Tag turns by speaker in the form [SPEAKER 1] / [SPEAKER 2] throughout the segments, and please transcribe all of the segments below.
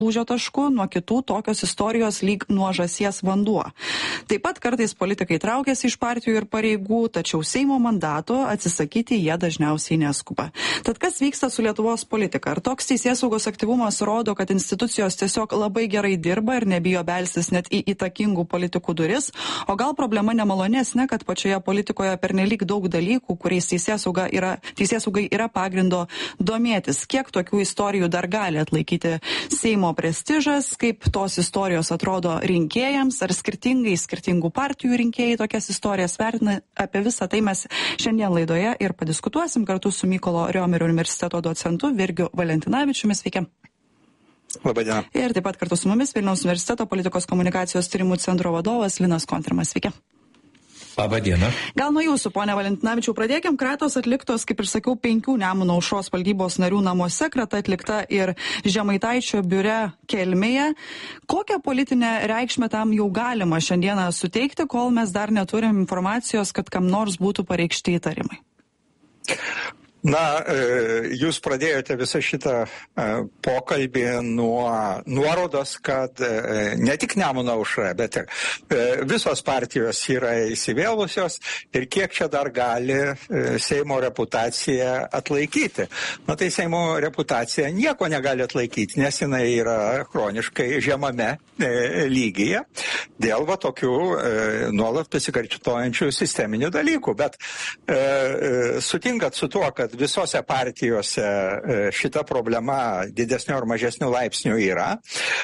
[SPEAKER 1] lūžio tašku, nuo kitų tokios istorijos lyg nuo žąsies vanduo. Taip pat kartais politikai traukiasi iš partijų ir pareigų, tačiau Seimo mandato atsisakyti jie dažniausiai neskuba. Tad kas vyksta su Lietuvos politika? Ar toks teisėsaugos aktyvumas rodo, kad institucijos tiesiog labai gerai dirba ir nebijo belstis net į įtakingų politikų duris? O gal problema nemalonesnė, kad pačioje politikoje pernelyg daug dalykų, kuriais teisėsaugai yra pagrindo domėtis? Kiek tokių istorijų dar gali atlaikyti Seimo prestižas, kaip tos istorijos atrodo rinkėjams, ar skirtingų partijų rinkėjai tokias istorijas vertina? Apie visą tai mes šiandien laidoje ir padiskutuosim kartu su Mykolo Riomerio universiteto docentu Virgiu Valentinavičiumi. Sveiki.
[SPEAKER 2] Labadiena.
[SPEAKER 1] Ir taip pat kartu su mumis Vilniaus universiteto politikos komunikacijos tyrimų centro vadovas Linas Kontrimas. Sveiki.
[SPEAKER 3] Labadiena.
[SPEAKER 1] Gal nuo jūsų, ponia Valentinavičiau, pradėkim. Kratos atliktos, kaip ir sakiau, 5 Nemuno aušros valdybos narių namuose, krata atlikta ir Žemaitaičio biure Kelmėje. Kokią politinę reikšmę tam jau galima šiandieną suteikti, kol mes dar neturim informacijos, kad kam nors būtų pareikšti įtarimai?
[SPEAKER 2] Na, jūs pradėjote visą šitą pokalbį nuo nuorodos, kad ne tik Nemuno aušra, bet ir visos partijos yra įsivėlusios ir kiek čia dar gali Seimo reputacija atlaikyti. Na, tai Seimo reputacija nieko negali atlaikyti, nes jinai yra chroniškai žemame lygyje dėl va tokių nuolat pasikartojančių sisteminių dalykų. Bet sutinkat su tuo, kad visose partijose šita problema didesnio ar mažesnio laipsnio yra.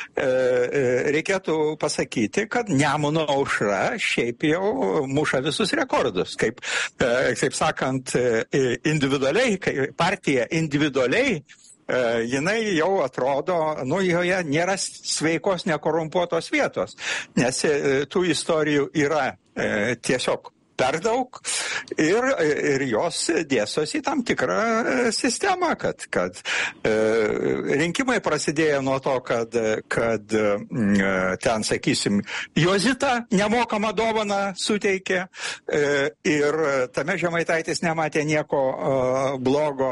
[SPEAKER 2] Reikėtų pasakyti, kad Nemuno aušra šiaip jau muša visus rekordus. Kaip sakant, individualiai, partija individualiai, jinai jau atrodo, joje nėra sveikos nekorumpuotos vietos, nes tų istorijų yra tiesiog per daug ir jos dėstosi į tam tikrą sistemą, kad rinkimai prasidėjo nuo to, kad ten, sakysim, Jozita nemokamą dovaną suteikė ir tame Žemaitaitis nematė nieko blogo.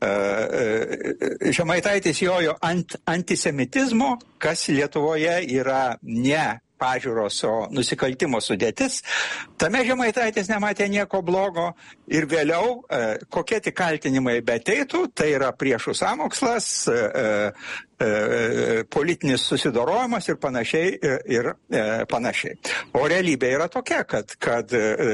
[SPEAKER 2] Žemaitaitis jojo ant antisemitizmo, kas Lietuvoje yra ne pažiūros, o nusikaltimo sudėtis. Tame Žemaitaitis nematė nieko blogo ir vėliau, kokie tik kaltinimai beteitų, tai yra priešų sąmokslas, politinis susidorojimas ir panašiai. O realybė yra tokia, kad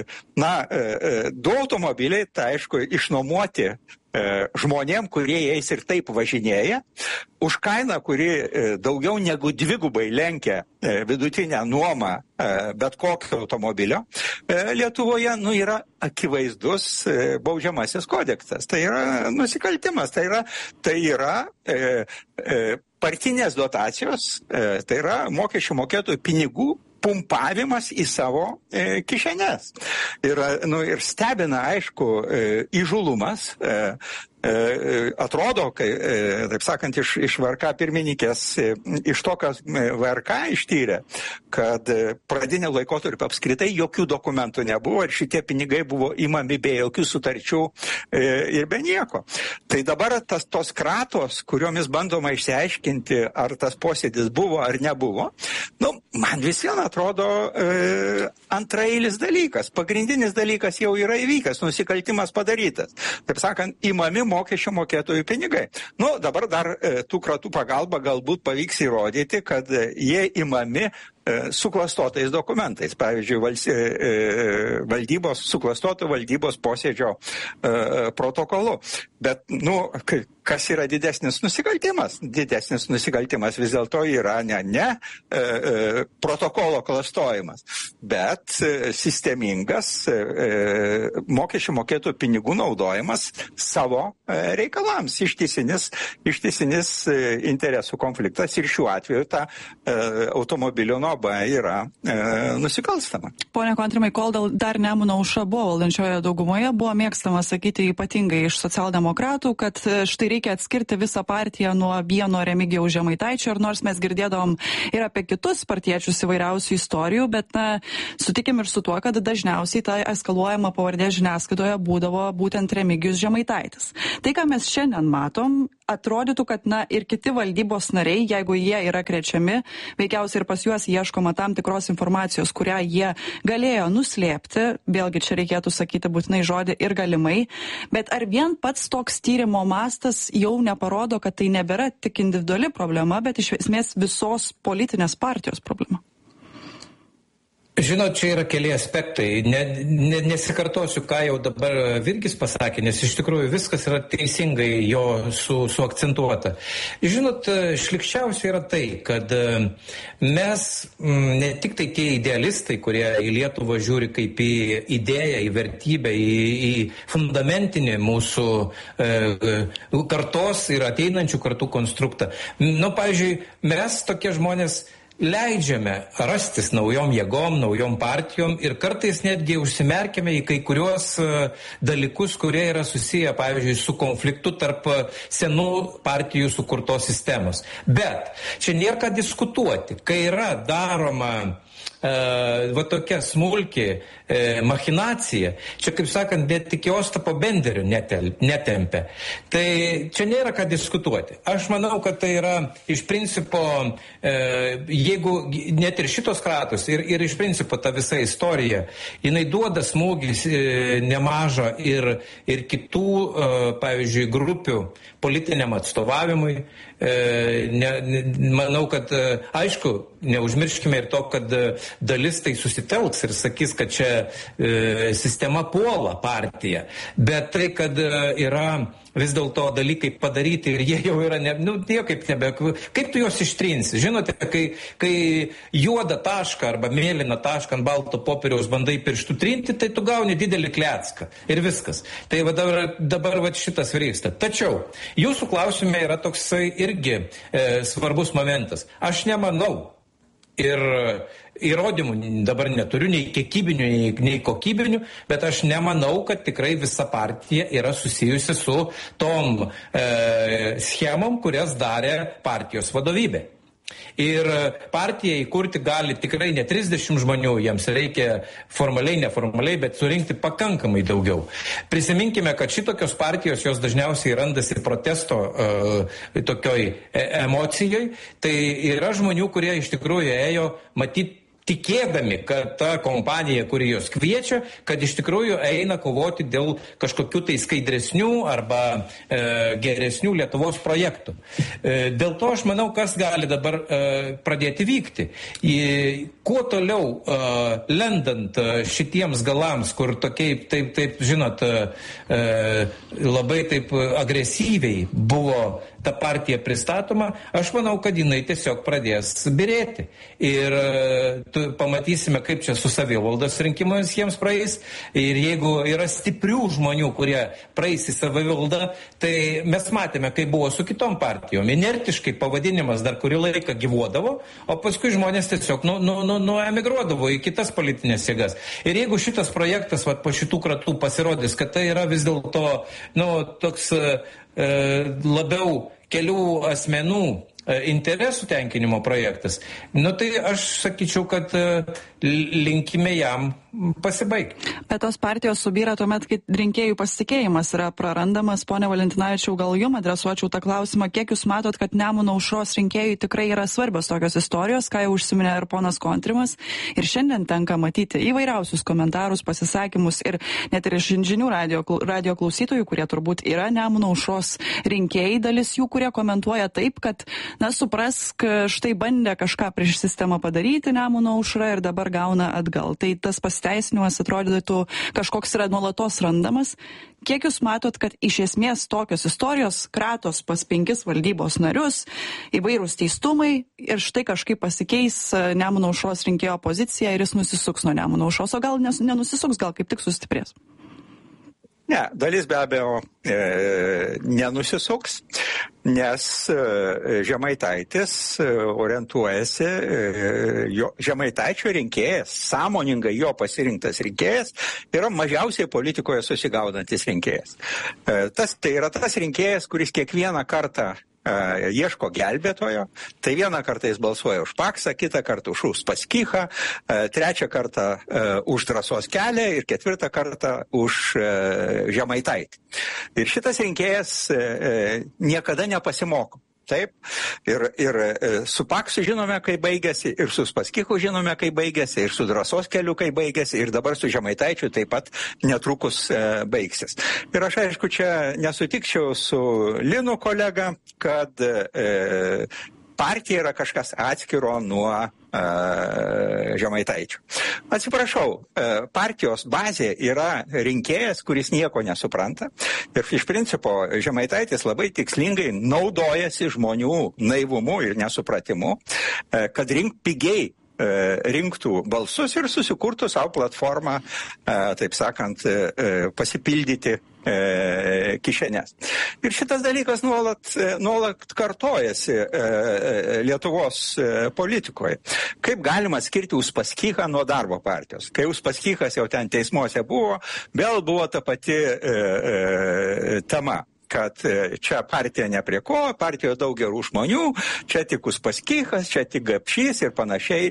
[SPEAKER 2] du automobiliai, tai aišku, išnuomoti žmonėm, kurie jais ir taip važinėja, už kainą, kuri daugiau negu dvigubai lenkia vidutinę nuomą bet kokio automobilio, Lietuvoje yra akivaizdus baudžiamasis kodeksas. Tai yra nusikaltimas, tai yra partinės dotacijos, tai yra mokesčių mokėtojų pinigų pumpavimas į savo kišenes. Ir stebina, aišku, įžulumas. Atrodo, taip sakant, iš VRK pirmininkės, iš to, kas VRK ištyrė, kad pradinio laikotarpio apskritai jokių dokumentų nebuvo ir šitie pinigai buvo imami be jokių sutarčių ir be nieko. Tai dabar tos kratos, kuriomis bandoma išsiaiškinti, ar tas posėdis buvo ar nebuvo, man vis vien atrodo antraeilis dalykas. Pagrindinis dalykas jau yra įvykęs, nusikaltimas padarytas. Taip sakant, imami mokesčių mokėtojų pinigai. Dabar dar tų kratų pagalba galbūt pavyks įrodyti, kad jie imami suklastotais dokumentais. Pavyzdžiui, suklastotų valdybos posėdžio protokolu. Bet, kas yra didesnis nusikaltimas? Didesnis nusikaltimas vis dėlto yra ne protokolo klastojimas, bet sistemingas mokesčių mokėtojų pinigų naudojimas savo reikalams. Ištisinis interesų konfliktas ir šiuo atveju ta automobilio nuoma labai yra nusikalstama.
[SPEAKER 1] Pone Kontrimai, kol dar Nemuno aušra buvo valdančioje daugumoje, buvo mėgstama sakyti ypatingai iš socialdemokratų, kad štai reikia atskirti visą partiją nuo vieno Remigijaus Žemaitaičio, ir nors mes girdėdavom ir apie kitus partiečius įvairiausių istorijų, bet sutikim ir su tuo, kad dažniausiai ta eskaluojama pavardė žiniasklaidoje būdavo būtent Remigijus Žemaitaitis. Tai, ką mes šiandien matom, atrodytų, kad ir kiti valdybos nariai, jeigu jie yra krečiami, veikiausiai ir pas juos ieškoma tam tikros informacijos, kurią jie galėjo nuslėpti, vėlgi čia reikėtų sakyti būtinai žodį ir galimai, bet ar vien pats toks tyrimo mastas jau neparodo, kad tai nebėra tik individuali problema, bet iš esmės visos politinės partijos problema?
[SPEAKER 3] Žinot, čia yra keli aspektai. Nesikartosiu, ką jau dabar Virgis pasakė, nes iš tikrųjų viskas yra teisingai jo suakcentuota. Žinot, šlikščiausia yra tai, kad mes ne tik tai tie idealistai, kurie į Lietuvą žiūri kaip į idėją, į vertybę, į fundamentinį mūsų kartos ir ateinančių kartų konstruktą. Pavyzdžiui, mes tokie žmonės leidžiame rastis naujom jėgom, naujom partijom ir kartais netgi užsimerkime į kai kuriuos dalykus, kurie yra susiję, pavyzdžiui, su konfliktu tarp senų partijų sukurtos sistemos. Bet čia nėra ką diskutuoti, kai yra daroma tokia smulki machinacija, čia, kaip sakant, bet tik Ostapo Benderio netempia. Tai čia nėra ką diskutuoti. Aš manau, kad tai yra iš principo, jeigu net ir šitos kratos ir iš principo ta visa istorija, jinai duoda smūgis nemažą ir kitų, pavyzdžiui, grupių politiniam atstovavimui. Manau, kad aišku, neužmirškime ir to, kad dalis tai susitelks ir sakys, kad čia sistema puola partiją, bet tai, kad yra vis dėlto dalykai padaryti ir jie jau yra niekaip nebe. Kaip tu juos ištrinsi? Žinote, kai juodą tašką arba mėlyną tašką ant balto popieriaus bandai pirštų trinti, tai tu gauni didelį klecką ir viskas. Tai dabar šitas vyksta. Tačiau jūsų klausime yra toksai irgi svarbus momentas. Aš nemanau ir įrodymų dabar neturiu, nei kiekybinių, nei kokybinių, bet aš nemanau, kad tikrai visa partija yra susijusi su tom schemom, kurias darė partijos vadovybė. Ir partijai įkurti gali tikrai ne 30 žmonių, jiems reikia formaliai, neformaliai, bet surinkti pakankamai daugiau. Prisiminkime, kad šitokios partijos jos dažniausiai randasi protesto tokioj emocijoj, tai yra žmonių, kurie iš tikrųjų ėjo matyti tikėdami, kad ta kompanija, kuri jos kviečia, kad iš tikrųjų eina kovoti dėl kažkokių tai skaidresnių arba geresnių Lietuvos projektų. Dėl to aš manau, kas gali dabar pradėti vykti. Kuo toliau lendant šitiems galams, kur tokiai, taip, žinot, labai taip agresyviai buvo ta partija pristatoma, aš manau, kad jinai tiesiog pradės birėti. Ir pamatysime, kaip čia su savivaldos rinkimais jiems praeis. Ir jeigu yra stiprių žmonių, kurie praeis į savivaldą, tai mes matėme, kaip buvo su kitom partijom. Inertiškai pavadinimas dar kurį laiką gyvuodavo, o paskui žmonės tiesiog emigruodavo į kitas politinės jėgas. Ir jeigu šitas projektas po šitų kratų pasirodys, kad tai yra vis dėlto toks labiau kelių asmenų interesų tenkinimo projektas, tai aš sakyčiau, kad linkime jam pasibaigti.
[SPEAKER 1] Bet tos partijos subyra tuomet, kai rinkėjų pasitikėjimas yra prarandamas. Pone Valentinavičiau, gal jum adresuočiau tą klausimą, kiek jūs matot, kad Nemuno aušros rinkėjui tikrai yra svarbios tokios istorijos, ką jau užsiminė ir ponas Kontrimas. Ir šiandien tenka matyti įvairiausius komentarus, pasisakymus ir net ir iš žinių radio klausytojų, kurie turbūt yra Nemuno aušros rinkėjai, dalis jų, kurie komentuoja taip, kad suprask, štai bandė kažką prieš sistemą padaryti Nemuno aušra ir dabar gauna atgal. Tai tas pasiteisinimas atrodytų kažkoks yra nuolatos randamas. Kiek jūs matot, kad iš esmės tokios istorijos kratos pas 5 valdybos narius, įvairūs teistumai ir štai kažkaip pasikeis Nemuno aušros rinkėjo pozicija ir jis nusisuks nuo Nemuno aušros, o gal nenusisuks, gal kaip tik sustiprės?
[SPEAKER 2] Ne, dalis be abejo nenusisuks, nes Žemaitaitis orientuojasi, Žemaitaičio rinkėjas, sąmoningai jo pasirinktas rinkėjas, yra mažiausiai politikoje susigaudantis rinkėjas. Tai yra tas rinkėjas, kuris kiekvieną kartą ieško gelbėtojo, tai vieną kartą jis balsuoja už Paksą, kitą kartą už Uspaskichą, trečią kartą už Drąsos kelią ir ketvirtą kartą už Žemaitaitį. Ir šitas rinkėjas niekada nepasimoko. Taip, ir su Paksu žinome, kai baigėsi, ir su Uspaskichu žinome, kai baigėsi, ir su Drąsos keliu, kai baigėsi, ir dabar su Žemaitaičiu taip pat netrukus baigsis. Ir aš aišku, čia nesutikčiau su Linu kolega, kad partija yra kažkas atskiro nuo Žemaitaičio. Atsiprašau, partijos bazė yra rinkėjas, kuris nieko nesupranta. Ir iš principo Žemaitaitis labai tikslingai naudojasi žmonių naivumu ir nesupratimu, kad pigiai rinktų balsus ir susikurtų savo platformą, taip sakant, pasipildyti kišenės. Ir šitas dalykas nuolat kartojasi Lietuvos politikoje. Kaip galima skirti Uspaskichą nuo darbo partijos? Kai Uspaskichas jau ten teismuose buvo, vėl buvo ta pati tema, kad čia partija ne prie ko, partijoje daug gerų žmonių, čia tik Uspaskichas, čia tik Gapšys ir panašiai.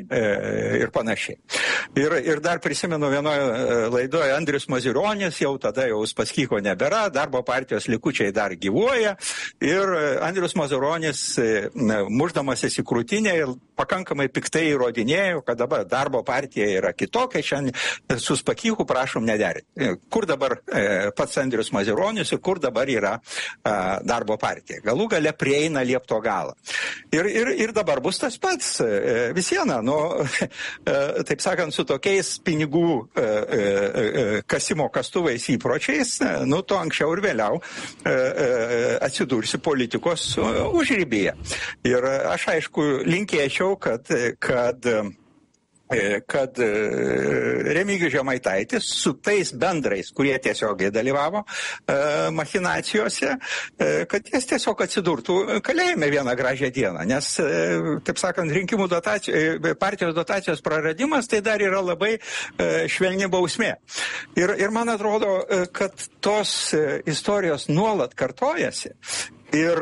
[SPEAKER 2] Ir dar prisimenu vienoje laidoje Andrius Mazuronis, jau tada jau Uspaskicho nebėra, darbo partijos likučiai dar gyvuoja ir Andrius Mazuronis, muždamasis į krūtinę ir pakankamai piktai įrodinėjo, kad dabar darbo partija yra kitokia, šiandien su Uspaskichu prašom nederinti. Kur dabar pats Andrius Mazuronis ir kur dabar yra darbo partija. Galų gale prieina liepto galą. Ir dabar bus tas pats. Vis viena, taip sakant, su tokiais pinigų kasimo kastuvais įpročiais, to anksčiau ir vėliau atsidursi politikos užribyje. Ir aš aišku linkėčiau, kad Remigijus Žemaitaitis su tais bendrais, kurie tiesiogiai dalyvavo machinacijose, kad jis tiesiog atsidurtų kalėjime vieną gražią dieną, nes, taip sakant, rinkimų partijos dotacijos praradimas tai dar yra labai švelni bausmė. Ir man atrodo, kad tos istorijos nuolat kartojasi. Ir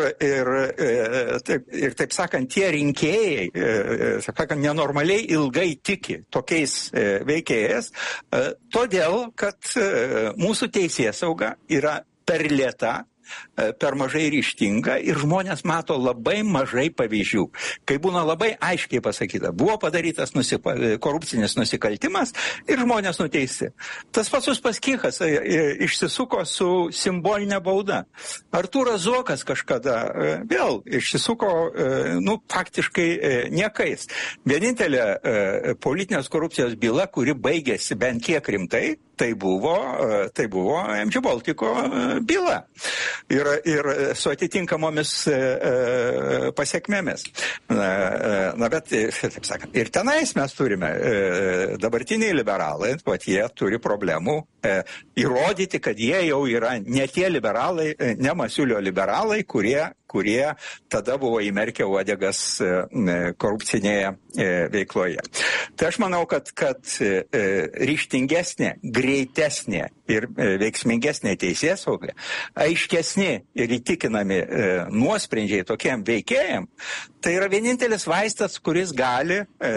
[SPEAKER 2] taip sakant, tie rinkėjai, nenormaliai ilgai tiki tokiais veikėjais, todėl, kad mūsų teisėsauga yra per lėta, per mažai ryžtinga ir žmonės mato labai mažai pavyzdžių. Kai būna labai aiškiai pasakyta, buvo padarytas korupcinis nusikaltimas ir žmonės nuteisti. Tas pats Uspaskichas išsisuko su simbolinė bauda. Artūras Zuokas kažkada vėl išsisuko, faktiškai niekais. Vienintelė politinės korupcijos byla, kuri baigėsi bent kiek rimtai, tai buvo MG Baltico byla. Ir su atitinkamomis pasiekmėmis. Bet, taip sakant, ir tenais mes turime dabartiniai liberalai, jie turi problemų įrodyti, kad jie jau yra ne tie liberalai, ne Masiulio liberalai, kurie tada buvo įmerkę uodegas korupcinėje veikloje. Tai aš manau, kad ryžtingesnė, greitesnė ir veiksmingesnė teisėsauga, aiškesni ir įtikinami nuosprendžiai tokiem veikėjam, tai yra vienintelis vaistas, kuris gali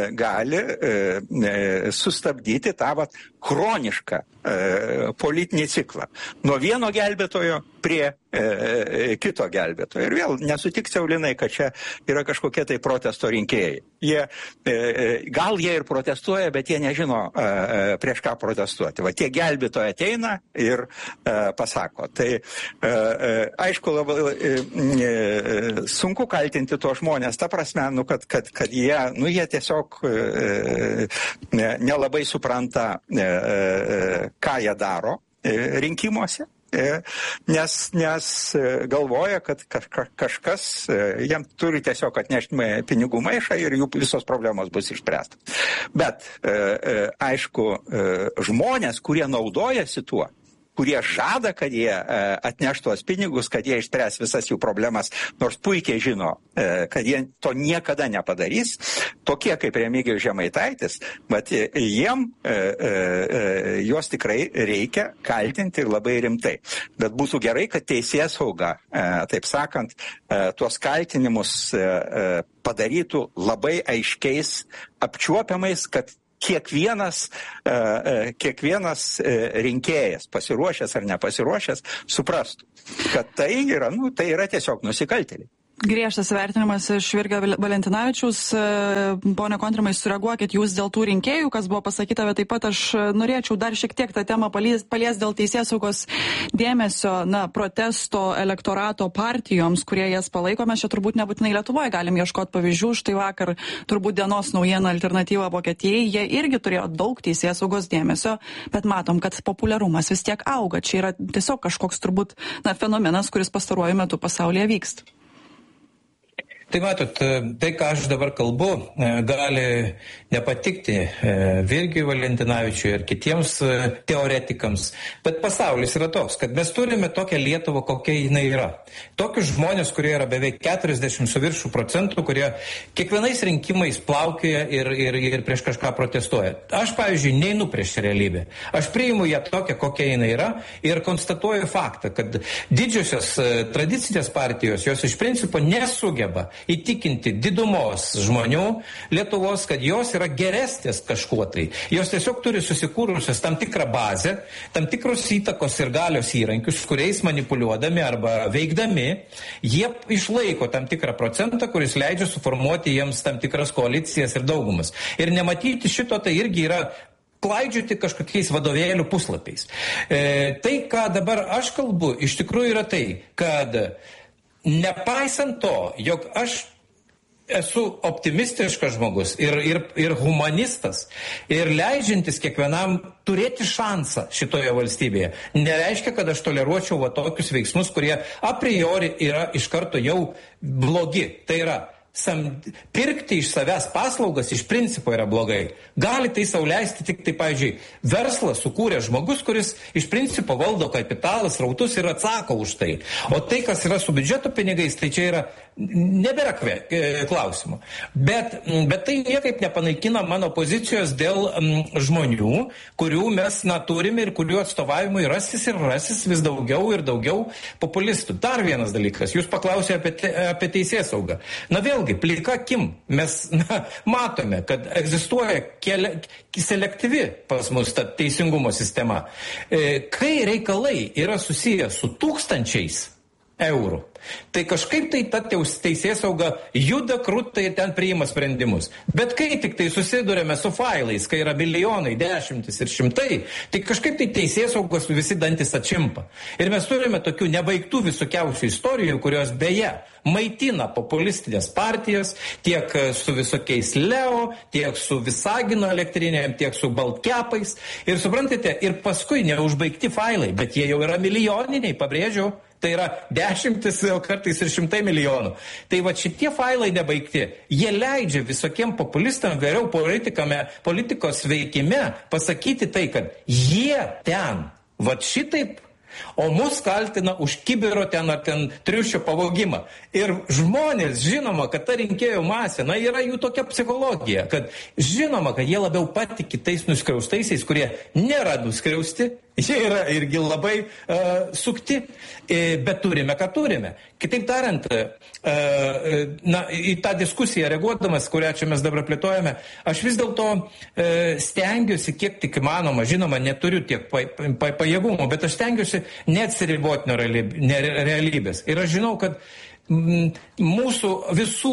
[SPEAKER 2] sustabdyti tą chronišką politinį ciklą. Nuo vieno gelbėtojo prie kito gelbėtojo. Ir vėl nesutikčiau, Linai, kad čia yra kažkokie tai protesto rinkėjai. Gal jie ir protestuoja, bet jie nežino prieš ką protestuoti. Va, tie gelbėtojai ateina ir pasako. Tai aišku, labai sunku kaltinti to žmonės, ta prasme, kad jie tiesiog nelabai supranta, ką jie daro rinkimuose. Nes galvoja, kad kažkas jam turi tiesiog atnešti pinigų maišą ir jų visos problemos bus išspręstos. Bet, aišku, žmonės, kurie naudojasi tuo, kurie žada, kad jie atneš tuos pinigus, kad jie išspręs visas jų problemas, nors puikiai žino, kad jie to niekada nepadarys, tokie kaip Remigijus Žemaitaitis, bet jiem juos tikrai reikia kaltinti ir labai rimtai. Bet būtų gerai, kad teisėsauga, taip sakant, tuos kaltinimus padarytų labai aiškiais, apčiuopiamais, kad kiekvienas rinkėjas, pasiruošęs ar nepasiruošęs, suprastų, kad tai yra tiesiog nusikaltėliai.
[SPEAKER 1] Griežtas vertinimas iš Virgio Valentinavičiaus. Pone Kontrimai, sureaguokit jūs dėl tų rinkėjų, kas buvo pasakyta, bet taip pat aš norėčiau dar šiek tiek tą temą palies dėl teisėsaugos dėmesio, protesto elektorato partijoms, kurie jas palaiko. Mes čia turbūt nebūtinai Lietuvoje galim ieškoti pavyzdžių. Štai vakar turbūt dienos naujiena Alternatyva Vokietijai. Jie irgi turėjo daug teisėsaugos dėmesio, bet matom, kad populiarumas vis tiek auga. Čia yra tiesiog kažkoks turbūt fenomenas, kuris pastaruoju metu pasaulyje vyksta.
[SPEAKER 3] Tai matot, tai, ką aš dabar kalbu, gali nepatikti Virgijui Valentinavičiui ir kitiems teoretikams, bet pasaulis yra toks, kad mes turime tokią Lietuvą, kokia jinai yra. Tokius žmonės, kurie yra beveik 40 su viršų procentų, kurie kiekvienais rinkimais plaukioja ir prieš kažką protestuoja. Aš, pavyzdžiui, neinu prieš realybę. Aš priimu ją tokią, kokia jinai yra ir konstatuoju faktą, kad didžiosios tradicinės partijos, jos iš principo nesugeba įtikinti didumos žmonių Lietuvos, kad jos yra geresnės kažkuo tai. Jos tiesiog turi susikūrusios tam tikrą bazę, tam tikrus įtakos ir galios įrankius, kuriais manipuliuodami arba veikdami, jie išlaiko tam tikrą procentą, kuris leidžia suformuoti jiems tam tikras koalicijas ir daugumas. Ir nematyti šito tai irgi yra klaidžioti kažkokiais vadovėlių puslapiais. Tai, ką dabar aš kalbu, iš tikrųjų yra tai, kad nepaisant to, jog aš esu optimistiškas žmogus ir humanistas ir leidžiantis kiekvienam turėti šansą šitoje valstybėje, nereiškia, kad aš toleruočiau tokius veiksmus, kurie a priori yra iš karto jau blogi. Tai yra, pirkti iš savęs paslaugas iš principo yra blogai. Gali tai sau leisti tik tai, pavyzdžiui, verslas sukūrė žmogus, kuris iš principo valdo kapitalas, rautus ir atsako už tai. O tai, kas yra su biudžeto pinigais, tai čia yra nebėra klausimų. Bet tai niekaip nepanaikina mano pozicijos dėl žmonių, kurių mes turime ir kurių atstovavimui rasis vis daugiau ir daugiau populistų. Dar vienas dalykas, jūs paklausėte apie teisėsaugą. Vėlgi, plika akim mes matome, kad egzistuoja selektyvi pas mus ta teisingumo sistema. Kai reikalai yra susiję su tūkstančiais eurų, tai kažkaip tai ta teisėsauga juda krutai ir ten priima sprendimus. Bet kai tik tai susidurėme su failais, kai yra milijonai, dešimtis ir šimtai, tai kažkaip tai teisėsaugos visi dantis atšimpa. Ir mes turime tokių nebaigtų visokiausių istorijų, kurios beje maitina populistinės partijas tiek su visokiais Leo, tiek su Visagino elektrinėm, tiek su Baltkepais. Ir suprantate, ir paskui neužbaigti failai, bet jie jau yra milijoniniai, pabrėžiu. Tai yra dešimtis, kartais ir šimtai milijonų. Tai šitie failai nebaigti, jie leidžia visokiem populistam, vėliau politikos veikime pasakyti tai, kad jie ten, šitaip, o mus kaltina už kibiro ten ar ten triušio pavogimą. Ir žmonės, žinoma, kad ta rinkėjų masė, yra jų tokia psichologija, kad žinoma, kad jie labiau patiki tais nuskriaustaisiais, kurie nėra nuskriausti, jie yra irgi labai sukti, bet turime, ką turime. Kitaip tariant, į tą diskusiją reaguodamas, kurią čia mes dabar plėtojame, aš vis dėlto stengiuosi, kiek tik įmanoma, žinoma, neturiu tiek pajėgumų, bet aš stengiuosi neatsiriboti nuo realybės. Ir aš žinau, kad mūsų visų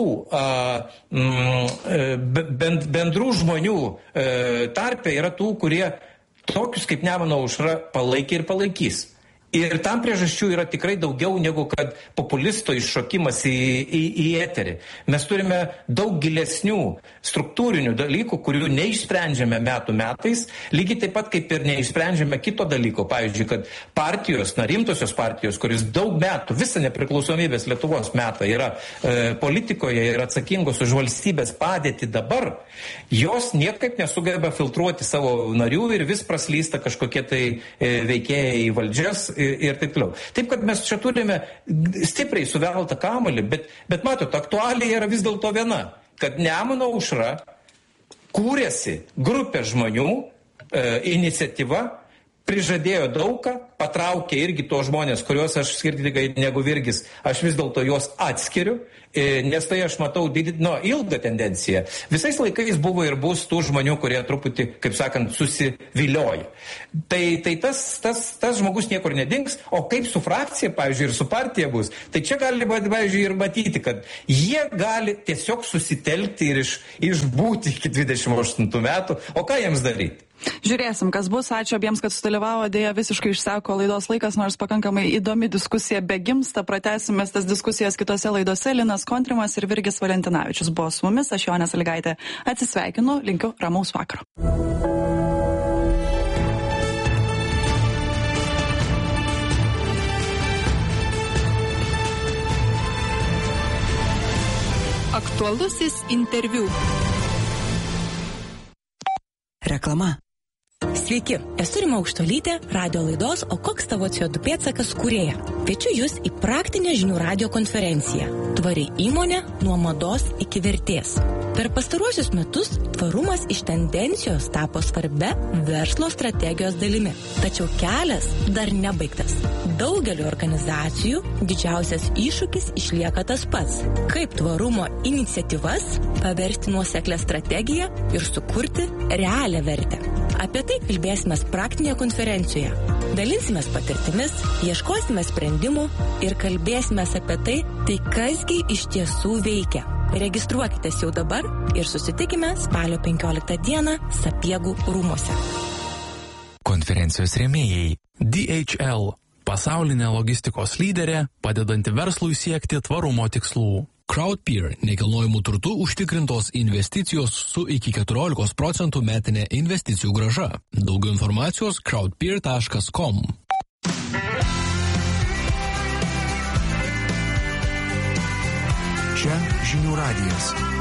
[SPEAKER 3] bendrų žmonių tarpe yra tų, kurie tokius kaip Nemuno aušra palaikė ir palaikys. Ir tam priežasčių yra tikrai daugiau negu kad populisto iššokimas į eterį. Mes turime daug gilesnių struktūrinių dalykų, kurių neišsprendžiame metų metais, lygiai taip pat kaip ir neišsprendžiame kito dalyko. Pavyzdžiui, kad partijos, rimtosios partijos, kuris daug metų, visą nepriklausomybės Lietuvos metą yra politikoje ir atsakingos už valstybės padėtį dabar, jos niekaip nesugeba filtruoti savo narių ir vis praslysta kažkokie tai veikėjai į valdžias ir taip toliau. Taip, kad mes čia turime stipriai suveltą kamuolį, bet matot, aktualija yra vis dėlto viena, kad Nemuno aušra kūrėsi grupė žmonių, iniciatyva, prižadėjo daugą, patraukė irgi tos žmonės, kuriuos aš skirtingai negu Virgis, aš vis dėlto juos atskiriu, nes tai aš matau ilgą tendenciją. Visais laikais buvo ir bus tų žmonių, kurie truputį, kaip sakant, susivilioja. Tai tas žmogus niekur nedings, o kaip su frakcija, pavyzdžiui, ir su partija bus, tai čia gali, pavyzdžiui, ir matyti, kad jie gali tiesiog susitelkti ir išbūti iki 28 metų, o ką jiems daryti?
[SPEAKER 1] Žiūrėsim, kas bus. Ačiū abiems, kad sudalyvavo. Dėja, visiškai išseko laidos laikas, nors pakankamai įdomi diskusija begimsta. Pratęsime tas diskusijas kitose laidose. Linas Kontrimas ir Virgis Valentinavičius buvo su mumis. Aš Jonė Sąlygaitė atsisveikinu. Linkiu ramaus vakaro.
[SPEAKER 4] Aktualusis interviu.
[SPEAKER 5] Reklama. Sveiki, esu Rima Aukštuolytė, radio laidos O koks tavo CO2 pėdsakas kūrėja. Kviečiu jūs į praktinę žinių radio konferenciją Tvari įmonė nuo mados iki vertės. Per pastaruosius metus tvarumas iš tendencijos tapo svarbia verslo strategijos dalimi. Tačiau kelias dar nebaigtas. Daugeliu organizacijų didžiausias iššūkis išlieka tas pats. Kaip tvarumo iniciatyvas paversti nuoseklę strategiją ir sukurti realią vertę. Apie tai kalbėsime praktinėje konferencijoje. Dalinsimės patirtimis, ieškosime sprendimų ir kalbėsime apie tai kasgi iš tiesų veikia. Registruokitės jau dabar ir susitikime spalio 15 dieną Sapiegų rūmuose.
[SPEAKER 6] Konferencijos rėmėjai DHL – pasaulinė logistikos lyderė, padedanti verslui siekti tvarumo tikslų. Crowdpeer – nekilnojamų turtų užtikrintos investicijos su iki 14% metinė investicijų grąža. Daugiau informacijos crowdpeer.com.
[SPEAKER 7] Čia Žinių radijas.